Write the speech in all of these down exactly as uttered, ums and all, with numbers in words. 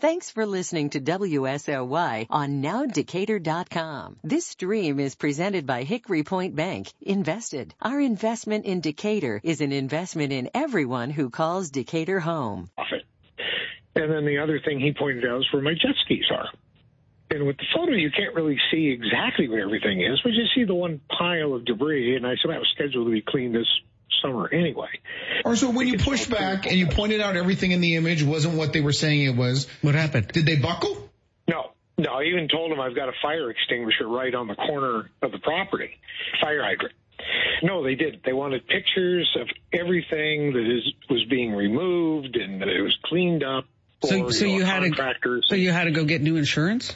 Thanks for listening to W S L Y on now decatur dot com. This stream is presented by Hickory Point Bank. Invested. Our investment in Decatur is an investment in everyone who calls Decatur home. And then the other thing he pointed out is where my jet skis are. And with the photo, you can't really see exactly where everything is, but you see the one pile of debris. And I said that was scheduled to be cleaned this summer anyway. Or so when you pushed back and you pointed out everything in the image wasn't what they were saying it was, what happened? Did they buckle? No. No, I even told them I've got a fire extinguisher right on the corner of the property, fire hydrant. No, they didn't. They wanted pictures of everything that is was being removed and that it was cleaned up. So, or, so you, you know, had to, so you had to go get new insurance?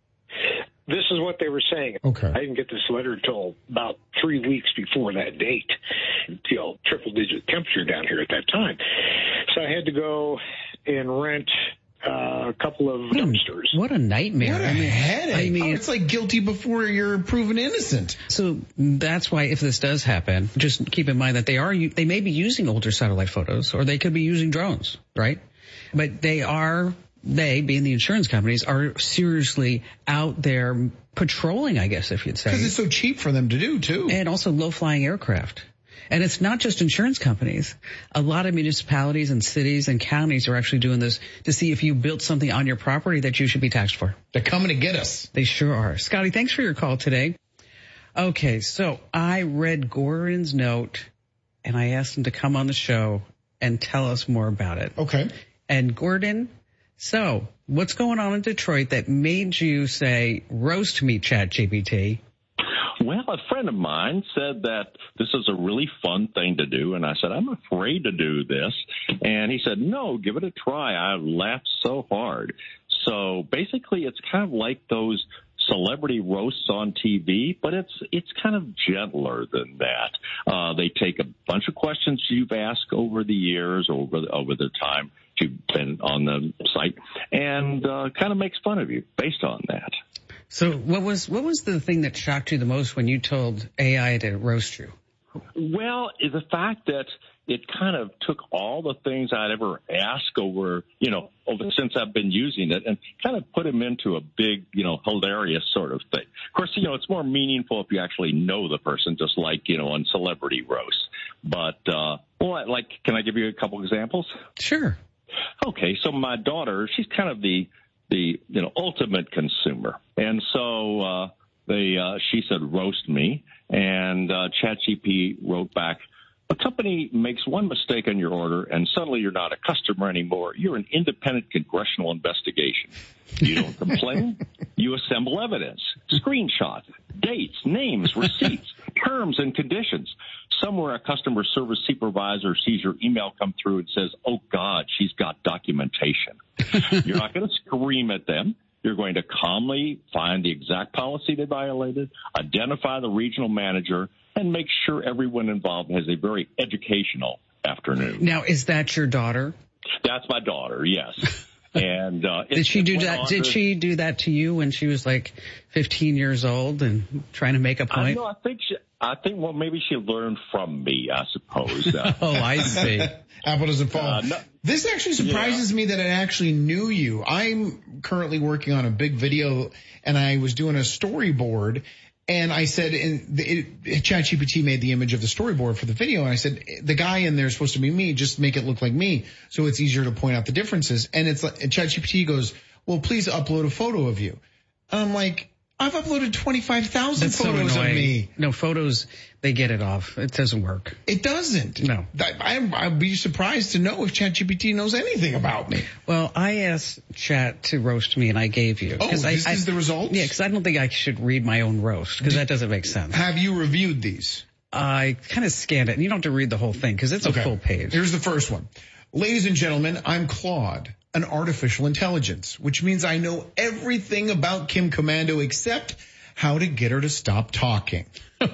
This is what they were saying. Okay. I didn't get this letter until about three weeks before that date, until triple-digit temperature down here at that time. So I had to go and rent uh, a couple of dumpsters. What a nightmare. What a I mean, headache. I mean, oh, it's like guilty before you're proven innocent. So that's why if this does happen, just keep in mind that they are, they may be using older satellite photos, or they could be using drones, right? But they are... They, being the insurance companies, are seriously out there patrolling, I guess, if you'd say. Because it's so cheap for them to do, too. And also low-flying aircraft. And it's not just insurance companies. A lot of municipalities and cities and counties are actually doing this to see if you built something on your property that you should be taxed for. They're coming to get us. They sure are. Scotty, thanks for your call today. Okay, so I read Gordon's note, and I asked him to come on the show and tell us more about it. Okay. And Gordon... So, what's going on in Detroit that made you say, roast me, ChatGPT? Well, a friend of mine said that this is a really fun thing to do, and I said, I'm afraid to do this. And he said, no, give it a try. I laughed so hard. So, basically, it's kind of like those celebrity roasts on T V, but it's it's kind of gentler than that. Uh, they take a bunch of questions you've asked over the years, over the, over the time you've been on the site, and uh, kind of makes fun of you based on that. So what was what was the thing that shocked you the most when you told A I to roast you? Well, the fact that it kind of took all the things I'd ever asked over, you know, over since I've been using it and kind of put them into a big, you know, hilarious sort of thing. Of course, you know, it's more meaningful if you actually know the person, just like, you know, on celebrity roasts. But, uh, well, like, can I give you a couple examples? Sure. Okay, so my daughter, she's kind of the, the you know, ultimate consumer. And so uh, they, uh, she said, roast me. And uh, ChatGPT wrote back, a company makes one mistake on your order, and suddenly you're not a customer anymore. You're an independent congressional investigation. You don't complain. You assemble evidence, screenshots, dates, names, receipts, terms, and conditions. Somewhere a customer service supervisor sees your email come through and says, oh, God, she's got documentation. You're not going to scream at them. You're going to calmly find the exact policy they violated, identify the regional manager, and make sure everyone involved has a very educational afternoon. Now, is that your daughter? That's my daughter, yes. And uh, did she do that? Did she do that to you when she was like fifteen years old and trying to make a point? I know. I think she. I think. Well, maybe she learned from me. I suppose. Uh, oh, I see. Apple doesn't fall. Uh, no, this actually surprises yeah. me that it actually knew you. I'm currently working on a big video, and I was doing a storyboard. And I said, and it, it, ChatGPT made the image of the storyboard for the video. And I said, the guy in there is supposed to be me. Just make it look like me, so it's easier to point out the differences. And it's like, and ChatGPT goes, well, please upload a photo of you. And I'm like, I've uploaded twenty-five thousand photos so of me. No, photos, they get it off. It doesn't work. It doesn't. No. I, I'd be surprised to know if ChatGPT knows anything about me. Well, I asked Chat to roast me, and I gave you. Oh, this I, is I, the results? Yeah, because I don't think I should read my own roast, because that doesn't make sense. Have you reviewed these? I kind of scanned it, and you don't have to read the whole thing, because it's okay. a full page. Here's the first one. Ladies and gentlemen, I'm Claude, an artificial intelligence, which means I know everything about Kim Commando except how to get her to stop talking.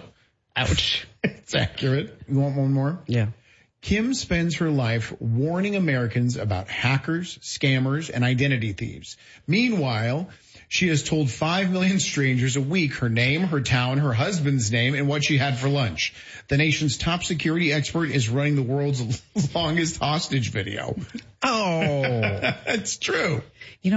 Ouch. It's accurate. You want one more? Yeah. Kim spends her life warning Americans about hackers, scammers, and identity thieves. Meanwhile, she has told five million strangers a week her name, her town, her husband's name, and what she had for lunch. The nation's top security expert is running the world's longest hostage video. Oh. It's true. You know,